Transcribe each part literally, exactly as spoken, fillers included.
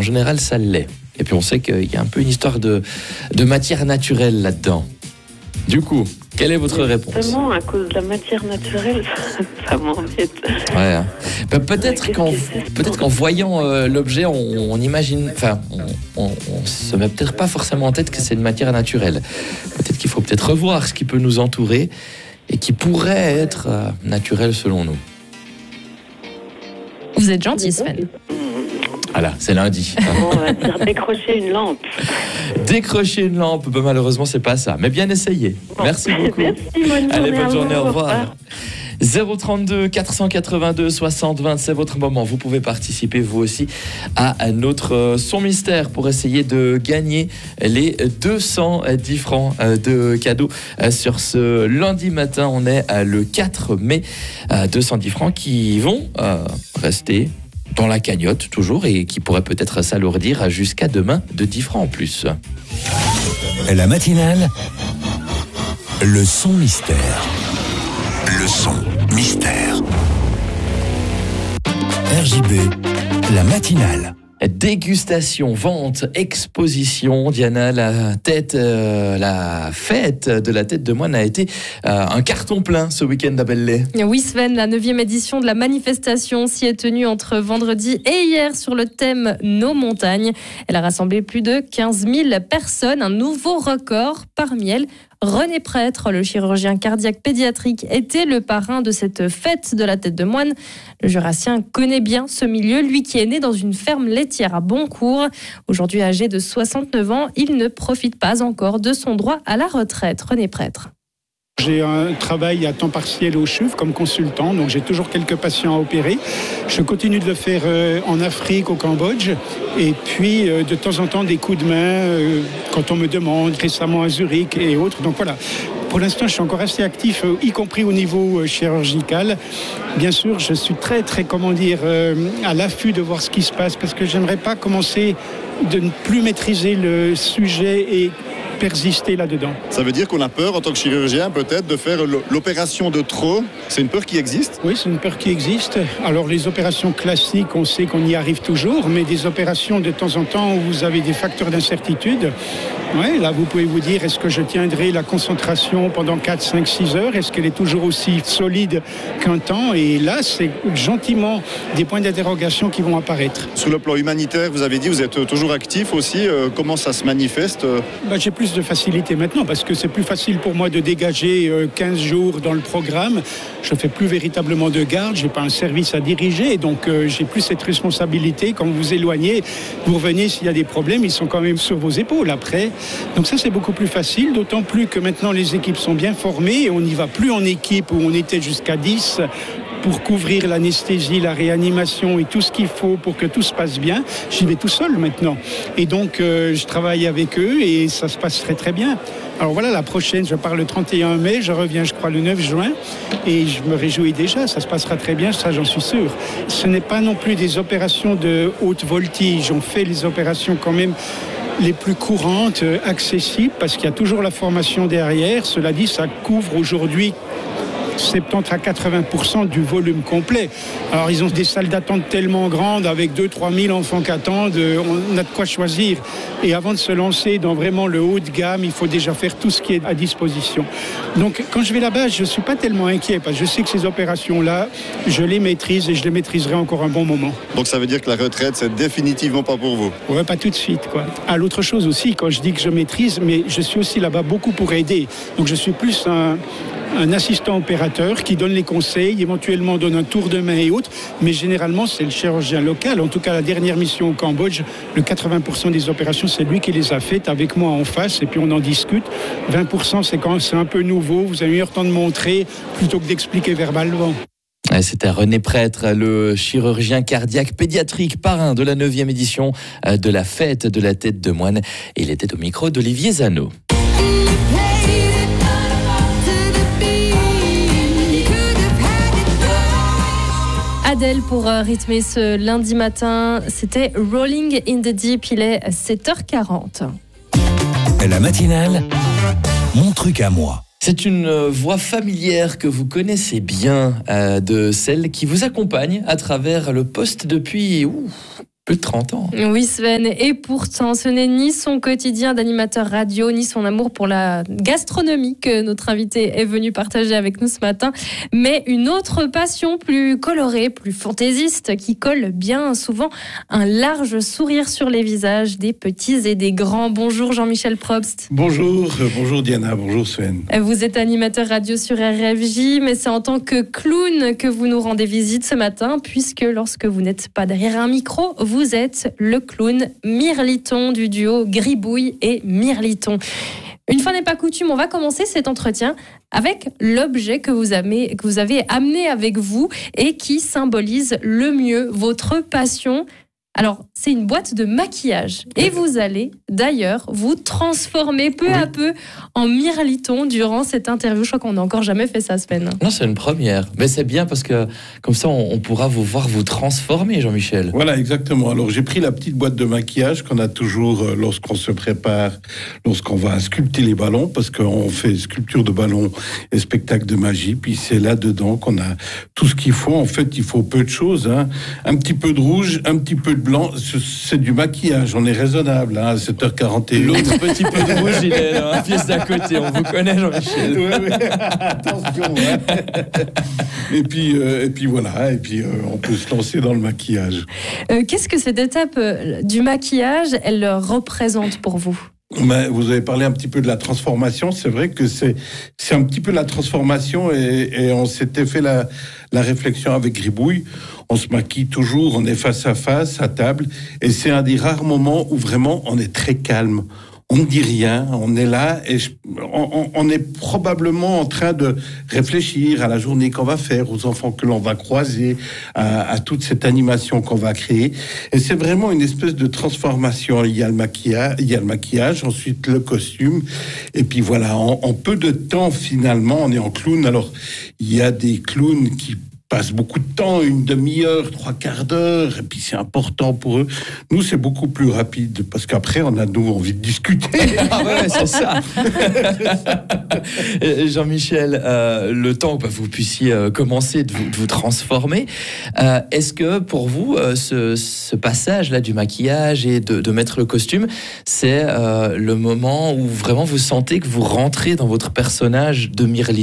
général, ça l'est. Et puis on sait qu'il y a un peu une histoire de, de matière naturelle là-dedans. Du coup, quelle est votre réponse ? Justement, à cause de la matière naturelle, ça m'embête. Ouais. Hein. Pe- peut-être, qu'en, peut-être qu'en voyant euh, l'objet, on, on imagine, enfin, on, on, on se met peut-être pas forcément en tête que c'est une matière naturelle. Peut-être qu'il faut peut-être revoir ce qui peut nous entourer et qui pourrait être euh, naturel selon nous. Vous êtes gentil, Sven. Voilà, c'est lundi. Bon, on va dire décrocher une lampe. Décrocher une lampe, ben, malheureusement, c'est pas ça. Mais bien essayé. Bon. Merci beaucoup. Merci, bonne Allez, journée. bonne journée, au revoir. revoir. zéro trente-deux quatre cent quatre-vingt-deux soixante vingt, c'est votre moment. Vous pouvez participer vous aussi à notre son mystère pour essayer de gagner les deux cent dix francs de cadeaux sur ce lundi matin. On est le quatre mai. deux cent dix francs qui vont rester dans la cagnotte toujours et qui pourrait peut-être s'alourdir jusqu'à demain de dix francs en plus. La matinale, le son mystère. Le son mystère. R J B, la matinale. Dégustation, vente, exposition. Diana, la tête, euh, la fête de la tête de moine a été euh, un carton plein ce week-end à Belley. Oui, Sven, la neuvième édition de la manifestation s'y est tenue entre vendredi et hier sur le thème Nos montagnes. Elle a rassemblé plus de quinze mille personnes, un nouveau record. Parmi elles, René Prêtre, le chirurgien cardiaque pédiatrique, était le parrain de cette fête de la tête de moine. Le Jurassien connaît bien ce milieu, lui qui est né dans une ferme laitière à Boncourt. Aujourd'hui âgé de soixante-neuf ans, il ne profite pas encore de son droit à la retraite. René Prêtre. J'ai un travail à temps partiel au C H U V comme consultant, donc j'ai toujours quelques patients à opérer. Je continue de le faire euh, en Afrique, au Cambodge, et puis euh, de temps en temps des coups de main euh, quand on me demande, récemment à Zurich et autres. Donc voilà, pour l'instant je suis encore assez actif, euh, y compris au niveau euh, chirurgical. Bien sûr, je suis très très, comment dire, euh, à l'affût de voir ce qui se passe, parce que j'aimerais pas commencer de ne plus maîtriser le sujet et persister là-dedans. Ça veut dire qu'on a peur en tant que chirurgien peut-être de faire l'opération de trop. C'est une peur qui existe ? Oui, c'est une peur qui existe. Alors les opérations classiques, on sait qu'on y arrive toujours, mais des opérations de temps en temps où vous avez des facteurs d'incertitude, ouais, là vous pouvez vous dire, est-ce que je tiendrai la concentration pendant quatre, cinq, six heures ? Est-ce qu'elle est toujours aussi solide qu'un temps ? Et là, c'est gentiment des points d'interrogation qui vont apparaître. Sur le plan humanitaire, vous avez dit, vous êtes toujours actif aussi. Euh, comment ça se manifeste ? Ben, j'ai plus de facilité maintenant parce que c'est plus facile pour moi de dégager quinze jours dans le programme. Je ne fais plus véritablement de garde, je n'ai pas un service à diriger, et donc euh, j'ai plus cette responsabilité. Quand vous vous éloignez, vous revenez, s'il y a des problèmes, ils sont quand même sur vos épaules après. Donc ça, c'est beaucoup plus facile, d'autant plus que maintenant les équipes sont bien formées et on n'y va plus en équipe où on était jusqu'à dix pour couvrir l'anesthésie, la réanimation et tout ce qu'il faut pour que tout se passe bien. J'y vais tout seul maintenant. Et donc, euh, je travaille avec eux et ça se passe très très bien. Alors voilà, la prochaine, je pars le trente et un mai, je reviens, je crois, le neuf juin. Et je me réjouis déjà, ça se passera très bien, ça j'en suis sûr. Ce n'est pas non plus des opérations de haute voltige. On fait les opérations quand même les plus courantes, accessibles, parce qu'il y a toujours la formation derrière. Cela dit, ça couvre aujourd'hui soixante-dix à quatre-vingts pour cent du volume complet. Alors ils ont des salles d'attente tellement grandes avec deux à trois mille enfants qui attendent, on a de quoi choisir. Et avant de se lancer dans vraiment le haut de gamme, il faut déjà faire tout ce qui est à disposition. Donc quand je vais là-bas, je ne suis pas tellement inquiet parce que je sais que ces opérations-là, je les maîtrise et je les maîtriserai encore un bon moment. Donc ça veut dire que la retraite, c'est définitivement pas pour vous ? Ouais, pas tout de suite, quoi. Ah, l'autre chose aussi, quand je dis que je maîtrise, mais je suis aussi là-bas beaucoup pour aider. Donc je suis plus un un assistant opérateur qui donne les conseils, éventuellement donne un tour de main et autres, mais généralement c'est le chirurgien local. En tout cas, la dernière mission au Cambodge, le quatre-vingts pour cent des opérations, c'est lui qui les a faites avec moi en face et puis on en discute. vingt pour cent, c'est quand c'est un peu nouveau, vous avez eu le temps de montrer plutôt que d'expliquer verbalement. C'était René Prêtre, le chirurgien cardiaque pédiatrique, parrain de la neuvième édition de la fête de la tête de moine. Et il était au micro d'Olivier Zano. Adèle pour rythmer ce lundi matin, c'était Rolling in the Deep, il est sept heures quarante. La matinale, mon truc à moi. C'est une voix familière que vous connaissez bien, euh, de celle qui vous accompagne à travers le poste depuis ouh, Plus de trente ans. Oui, Sven. Et pourtant, ce n'est ni son quotidien d'animateur radio, ni son amour pour la gastronomie que notre invité est venu partager avec nous ce matin, mais une autre passion plus colorée, plus fantaisiste, qui colle bien souvent un large sourire sur les visages des petits et des grands. Bonjour Jean-Michel Probst. Bonjour, euh, bonjour Diana, bonjour Sven. Vous êtes animateur radio sur R F J, mais c'est en tant que clown que vous nous rendez visite ce matin, puisque lorsque vous n'êtes pas derrière un micro, vous Vous êtes le clown Mirliton du duo Gribouille et Mirliton. Une fois n'est pas coutume, on va commencer cet entretien avec l'objet que vous avez, que vous avez amené avec vous et qui symbolise le mieux votre passion. Alors, c'est une boîte de maquillage. Et vous allez, d'ailleurs, vous transformer peu oui. à peu en Mirliton durant cette interview. Je crois qu'on n'a encore jamais fait ça, Sven. Non, c'est une première. Mais c'est bien parce que, comme ça, on, on pourra vous voir vous transformer, Jean-Michel. Voilà, exactement. Alors, j'ai pris la petite boîte de maquillage qu'on a toujours euh, lorsqu'on se prépare, lorsqu'on va sculpter les ballons, parce qu'on fait sculpture de ballons et spectacle de magie. Puis c'est là-dedans qu'on a tout ce qu'il faut. En fait, il faut peu de choses. Hein. Un petit peu de rouge, un petit peu de blanc, c'est du maquillage, on est raisonnable, hein, à sept heures quarante et un. L'autre petit peu de rouge, il est dans la pièce d'à côté, on vous connaît, Jean-Michel. Oui, oui. Attention. Hein. Et, puis, euh, et puis voilà, et puis euh, on peut se lancer dans le maquillage. Euh, qu'est-ce que cette étape euh, du maquillage, elle représente pour vous ? Mais vous avez parlé un petit peu de la transformation. C'est vrai que c'est c'est un petit peu la transformation et, et on s'était fait la la réflexion avec Gribouille. On se maquille toujours, on est face à face à table et c'est un des rares moments où vraiment on est très calme. On ne dit rien, on est là et je, on, on est probablement en train de réfléchir à la journée qu'on va faire, aux enfants que l'on va croiser, à, à toute cette animation qu'on va créer. Et c'est vraiment une espèce de transformation. Il y a le maquillage, il y a le maquillage, ensuite le costume. Et puis voilà, en, en peu de temps finalement, on est en clown. Alors, il y a des clowns qui passent beaucoup de temps, une demi-heure, trois quarts d'heure, et puis c'est important pour eux. Nous, c'est beaucoup plus rapide, parce qu'après, on a, nous, envie de discuter. Ah ouais, c'est ça. Jean-Michel, euh, le temps que vous puissiez euh, commencer de vous, de vous transformer, euh, est-ce que pour vous, euh, ce, ce passage-là du maquillage et de, de mettre le costume, c'est euh, le moment où vraiment vous sentez que vous rentrez dans votre personnage de Mirliton ?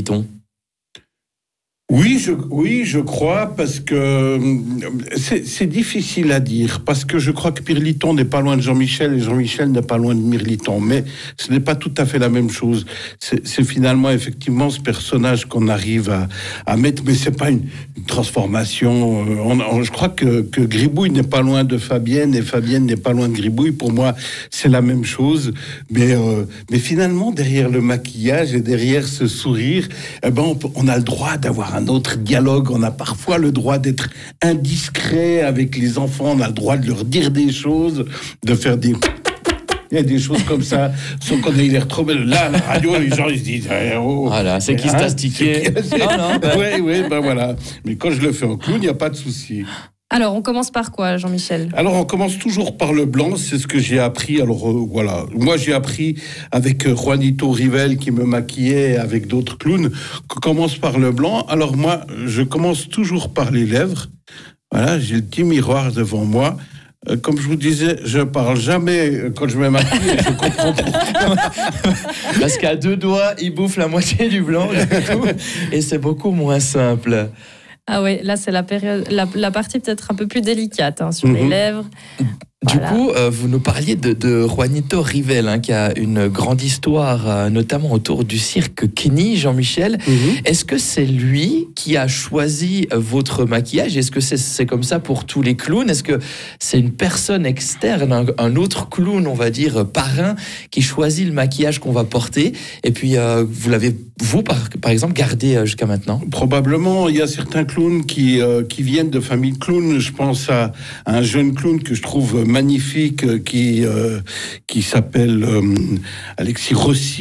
Oui, je, oui, je crois, parce que c'est, c'est difficile à dire, parce que je crois que Mirliton n'est pas loin de Jean-Michel et Jean-Michel n'est pas loin de Mirliton, mais ce n'est pas tout à fait la même chose. C'est, c'est finalement effectivement ce personnage qu'on arrive à, à mettre, mais c'est pas une, une transformation. On, on, je crois que, que Gribouille n'est pas loin de Fabienne et Fabienne n'est pas loin de Gribouille. Pour moi, c'est la même chose, mais, euh, mais finalement, derrière le maquillage et derrière ce sourire, eh ben, on, on a le droit d'avoir un autre dialogue, on a parfois le droit d'être indiscret avec les enfants, on a le droit de leur dire des choses, de faire des... Il y a des choses comme ça, sans qu'on ait l'air trop belle. Là, la radio, les gens, ils se disent... Eh, oh, voilà, c'est qui hein, se tiqué. Oui, oui, ben voilà. Mais quand je le fais en clown, il n'y a pas de souci. Alors, on commence par quoi, Jean-Michel ? Alors, on commence toujours par le blanc, c'est ce que j'ai appris. Alors, euh, voilà, moi, j'ai appris avec euh, Juanito Rivel qui me maquillait, avec d'autres clowns, qu'on commence par le blanc. Alors, moi, je commence toujours par les lèvres. Voilà, j'ai le petit miroir devant moi. Euh, comme je vous disais, je parle jamais quand je me maquille, je comprends pourquoi. Parce qu'à deux doigts, il bouffe la moitié du blanc, et c'est beaucoup moins simple. Ah oui, là c'est la période, la, la partie peut-être un peu plus délicate hein, sur mmh. les lèvres. Du voilà. coup, euh, vous nous parliez de, de Juanito Rivel, hein, qui a une grande histoire, euh, notamment autour du cirque Knie, Jean-Michel. Mmh. Est-ce que c'est lui qui a choisi votre maquillage ? Est-ce que c'est, c'est comme ça pour tous les clowns ? Est-ce que c'est une personne externe, un, un autre clown, on va dire, parrain, qui choisit le maquillage qu'on va porter ? Et puis, euh, vous l'avez, vous, par, par exemple, gardé euh, jusqu'à maintenant ? Probablement, il y a certains clowns qui, euh, qui viennent de familles de clowns. Je pense à, à un jeune clown que je trouve magnifique qui, euh, qui s'appelle euh, Alexis Rossi.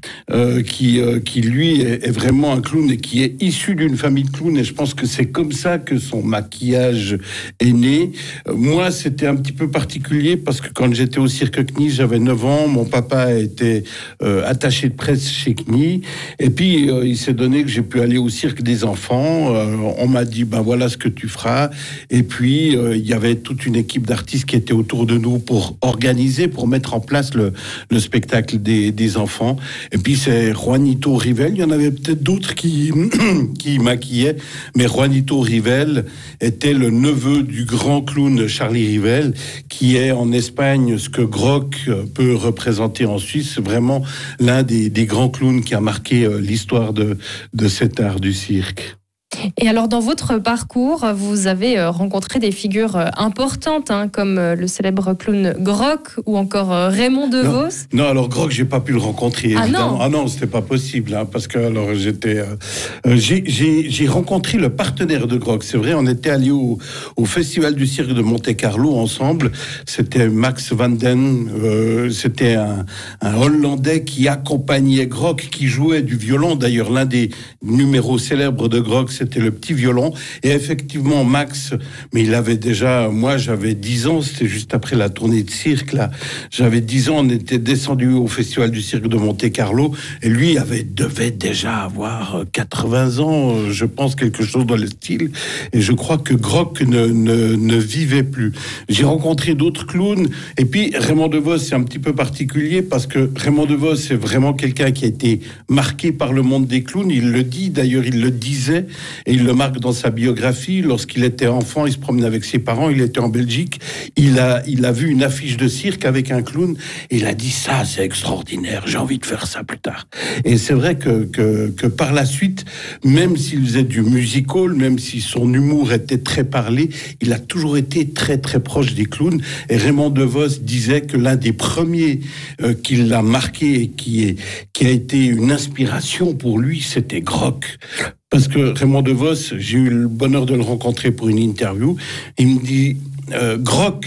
euh, qui, euh, qui lui est, est vraiment un clown et qui est issu d'une famille de clowns. Et je pense que c'est comme ça que son maquillage est né. Euh, moi, c'était un petit peu particulier parce que quand j'étais au cirque C N I, j'avais neuf ans. Mon papa était euh, attaché de presse chez C N I. Et puis, euh, il s'est donné que j'ai pu aller au cirque des enfants. Euh, on m'a dit, ben voilà ce que tu feras. Et puis, euh, il y avait toute une équipe d'artistes qui était autour de nous pour organiser, pour mettre en place le, le spectacle des, des enfants. Et puis, c'est Juanito Rivel. Il y en avait peut-être d'autres qui, qui maquillaient, mais Juanito Rivel était le neveu du grand clown Charlie Rivel, qui est en Espagne ce que Groc peut représenter en Suisse. Vraiment l'un des, des grands clowns qui a marqué l'histoire de, de cet art du cirque. Et alors, dans votre parcours, vous avez rencontré des figures importantes, hein, comme le célèbre clown Groc ou encore Raymond DeVos. Non, non, alors Groc, j'ai pas pu le rencontrer, ah évidemment. Non. Ah non, c'était pas possible, hein, parce que alors j'étais, euh, euh, j'ai, j'ai, j'ai rencontré le partenaire de Groc. C'est vrai, on était allé au, au Festival du cirque de Monte-Carlo ensemble. C'était Max Van Den, euh, c'était un, un Hollandais qui accompagnait Groc, qui jouait du violon. D'ailleurs, l'un des numéros célèbres de Groc, c'était le petit violon. Et effectivement, Max, mais il avait déjà, moi j'avais dix ans, c'était juste après la tournée de cirque, là. J'avais dix ans, on était descendu au Festival du cirque de Monte-Carlo, et lui avait, devait déjà avoir quatre-vingts ans, je pense, quelque chose dans le style. Et je crois que Groc ne, ne, ne vivait plus. J'ai rencontré d'autres clowns, et puis Raymond DeVos, c'est un petit peu particulier, parce que Raymond DeVos, c'est vraiment quelqu'un qui a été marqué par le monde des clowns. Il le dit, d'ailleurs, il le disait, et il le marque dans sa biographie. Lorsqu'il était enfant, il se promenait avec ses parents, il était en Belgique, il a, il a vu une affiche de cirque avec un clown, et il a dit, ça c'est extraordinaire, j'ai envie de faire ça plus tard. Et c'est vrai que, que, que par la suite, même s'il faisait du musical, même si son humour était très parlé, il a toujours été très très proche des clowns. Et Raymond DeVos disait que l'un des premiers euh, qui l'a marqué et qui, est, qui a été une inspiration pour lui, c'était Groc. Parce que Raymond DeVos, j'ai eu le bonheur de le rencontrer pour une interview, il me dit, euh, Groc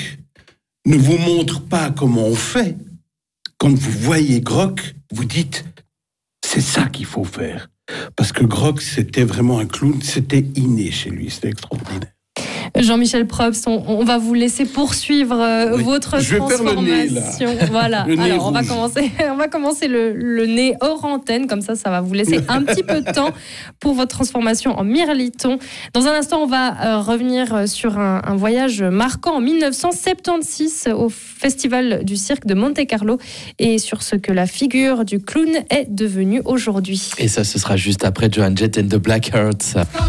ne vous montre pas comment on fait. Quand vous voyez Groc, vous dites, c'est ça qu'il faut faire. Parce que Groc, c'était vraiment un clown, c'était inné chez lui, c'était extraordinaire. Jean-Michel Probst, on, on va vous laisser poursuivre euh, oui. votre Je vais transformation. Faire le nez, là. Voilà. Le Alors, nez on va rouge. commencer, on va commencer le, le nez hors antenne, comme ça, ça va vous laisser un petit peu de temps pour votre transformation en mirliton. Dans un instant, on va euh, revenir sur un, un voyage marquant en dix-neuf cent soixante-seize au Festival du cirque de Monte-Carlo et sur ce que la figure du clown est devenue aujourd'hui. Et ça, ce sera juste après Joan Jett and the Blackhearts.